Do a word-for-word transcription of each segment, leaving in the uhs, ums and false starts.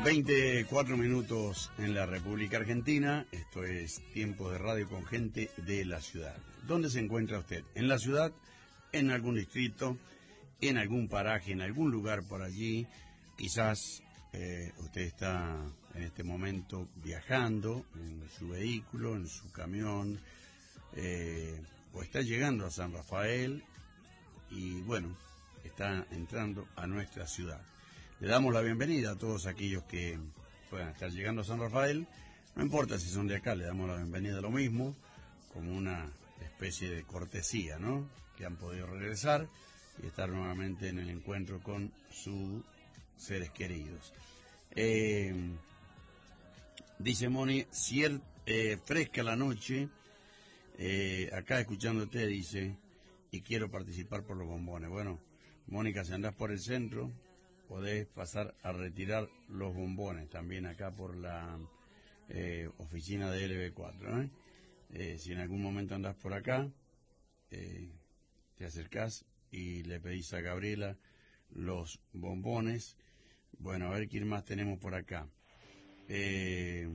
veinticuatro minutos en la República Argentina. Esto es Tiempo de Radio con gente de la ciudad. ¿Dónde se encuentra usted? ¿En la ciudad? ¿En algún distrito? ¿En algún paraje? ¿En algún lugar por allí? Quizás eh, usted está en este momento viajando en su vehículo, en su camión, eh, o está llegando a San Rafael y bueno, está entrando a nuestra ciudad. Le damos la bienvenida a todos aquellos que puedan estar llegando a San Rafael. No importa si son de acá, le damos la bienvenida a lo mismo, como una especie de cortesía, ¿no? Que han podido regresar y estar nuevamente en el encuentro con sus seres queridos. Eh, dice Moni, cier, eh, fresca la noche, eh, acá escuchándote, dice, y quiero participar por los bombones. Bueno, Mónica, si andás por el centro, podés pasar a retirar los bombones también acá por la eh, oficina de L B cuatro. ¿eh? Eh, si en algún momento andás por acá, eh, te acercás y le pedís a Gabriela los bombones. Bueno, a ver quién más tenemos por acá. Eh,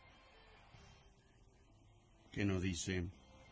¿Qué nos dice?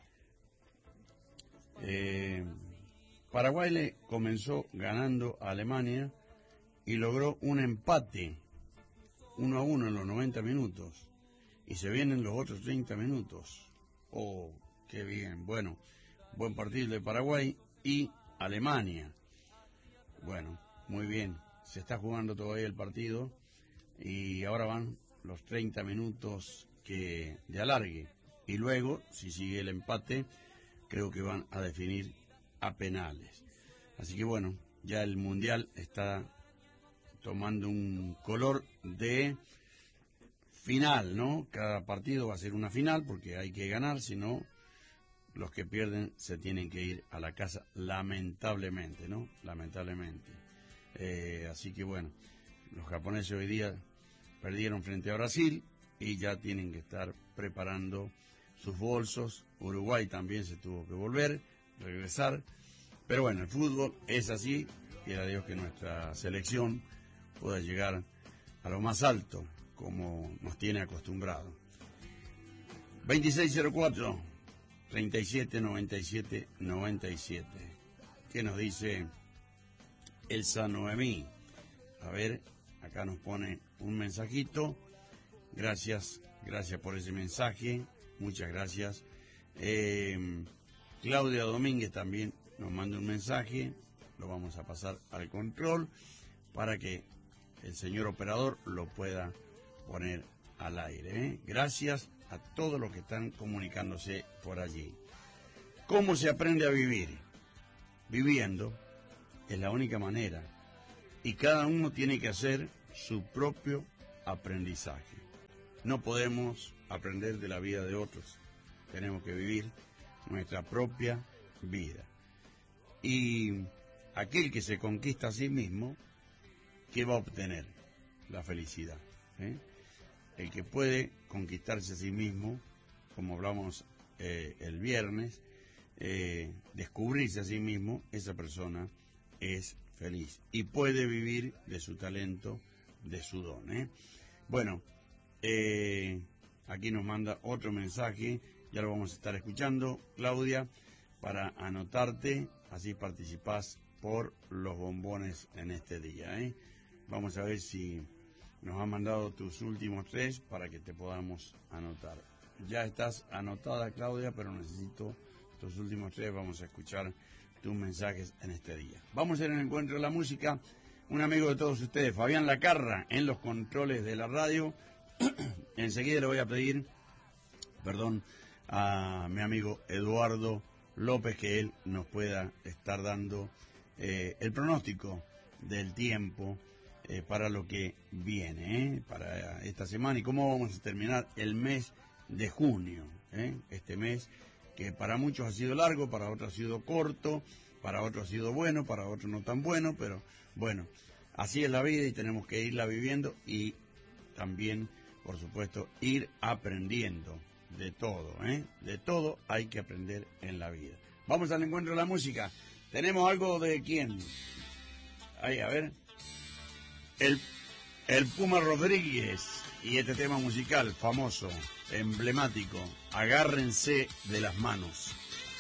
Eh, Paraguay le comenzó ganando a Alemania y logró un empate uno a uno en los noventa minutos y se vienen los otros treinta minutos. Oh, qué bien. Bueno, buen partido de Paraguay y Alemania. Bueno, muy bien, se está jugando todavía el partido y ahora van los treinta minutos que de alargue y luego, si sigue el empate, creo que van a definir a penales. Así que bueno, ya el Mundial está tomando un color de final, ¿no? Cada partido va a ser una final porque hay que ganar, si no, los que pierden se tienen que ir a la casa, lamentablemente, ¿no? Lamentablemente. Eh, así que bueno, los japoneses hoy día perdieron frente a Brasil y ya tienen que estar preparando sus bolsos. Uruguay también se tuvo que volver, regresar. Pero bueno, el fútbol es así, quiera Dios que nuestra selección pueda llegar a lo más alto, como nos tiene acostumbrado. veintiséis cero cuatro, treinta y siete noventa y siete noventa y siete. ¿Qué nos dice Elsa Noemí? A ver, acá nos pone un mensajito. Gracias, gracias por ese mensaje. Muchas gracias. Eh, Claudia Domínguez también nos manda un mensaje. Lo vamos a pasar al control para que el señor operador lo pueda poner al aire. ¿eh? Gracias a todos los que están comunicándose por allí. ¿Cómo se aprende a vivir? Viviendo es la única manera. Y cada uno tiene que hacer su propio aprendizaje. No podemos aprender de la vida de otros. Tenemos que vivir nuestra propia vida. Y aquel que se conquista a sí mismo, ¿qué va a obtener? La felicidad. ¿eh? El que puede conquistarse a sí mismo, como hablamos eh, el viernes, eh, descubrirse a sí mismo, esa persona es feliz y puede vivir de su talento, de su don. ¿eh? Bueno, eh, aquí nos manda otro mensaje, ya lo vamos a estar escuchando, Claudia, para anotarte, así participás por los bombones en este día. ¿eh? Vamos a ver si nos han mandado tus últimos tres para que te podamos anotar. Ya estás anotada, Claudia, pero necesito tus últimos tres. Vamos a escuchar tus mensajes en este día. Vamos en el encuentro de la música. Un amigo de todos ustedes, Fabián Lacarra, en los controles de la radio. Enseguida le voy a pedir, perdón, a mi amigo Eduardo López que él nos pueda estar dando eh, el pronóstico del tiempo eh, para lo que viene, eh, para esta semana y cómo vamos a terminar el mes de junio, eh, este mes que para muchos ha sido largo, para otros ha sido corto, para otros ha sido bueno, para otros no tan bueno, pero bueno, así es la vida y tenemos que irla viviendo y también, por supuesto, ir aprendiendo de todo, ¿eh? De todo hay que aprender en la vida. Vamos al encuentro de la música. ¿Tenemos algo de quién? Ahí, a ver. El El Puma Rodríguez y este tema musical famoso, emblemático, Agárrense de las manos.